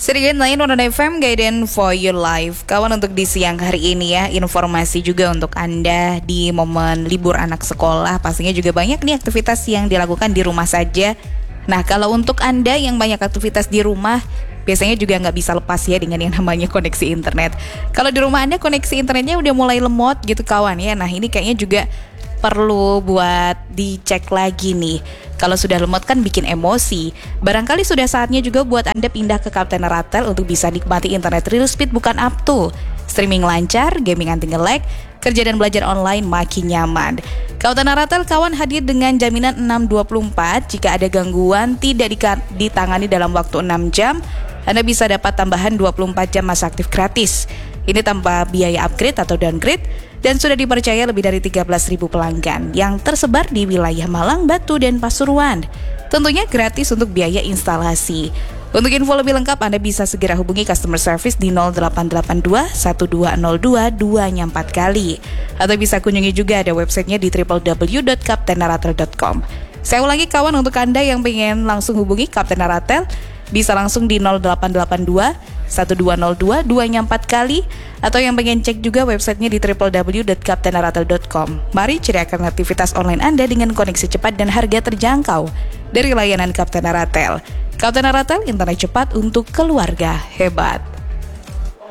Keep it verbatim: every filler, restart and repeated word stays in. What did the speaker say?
Sedikit lain Nona F M Guidance for Your Life. Kawan, untuk di siang hari ini ya, informasi juga untuk Anda di momen libur anak sekolah. Pastinya juga banyak nih aktivitas yang dilakukan di rumah saja. Nah, kalau untuk Anda yang banyak aktivitas di rumah, biasanya juga nggak bisa lepas ya dengan yang namanya koneksi internet. Kalau di rumah Anda koneksi internetnya udah mulai lemot gitu kawan ya. Nah, ini kayaknya juga perlu buat dicek lagi nih. Kalau sudah lemot kan bikin emosi. Barangkali sudah saatnya juga buat Anda pindah ke Kapten Ratel untuk bisa nikmati internet real speed bukan up to. Streaming lancar, gaming anti nge-lag, kerja dan belajar online makin nyaman. Kapten Ratel kawan hadir dengan jaminan enam dua puluh empat. Jika ada gangguan tidak dika- ditangani dalam waktu enam jam, Anda bisa dapat tambahan dua puluh empat jam masa aktif gratis. Ini tanpa biaya upgrade atau downgrade dan sudah dipercaya lebih dari tiga belas ribu pelanggan yang tersebar di wilayah Malang, Batu, dan Pasuruan. Tentunya gratis untuk biaya instalasi. Untuk info lebih lengkap Anda bisa segera hubungi customer service di nol delapan delapan dua satu dua nol dua dua nya empat kali. Atau bisa kunjungi juga ada websitenya di w w w dot kapten ratel dot com. Saya ulangi kawan, untuk Anda yang pengen langsung hubungi Kapten Ratel, bisa langsung di nol delapan delapan dua satu dua nol dua dua nya empat kali, atau yang pengen cek juga websitenya di w w w dot kapten ratel dot com. Mari ceritakan aktivitas online Anda dengan koneksi cepat dan harga terjangkau dari layanan Kapten Ratel. Kapten Ratel, internet cepat untuk keluarga hebat.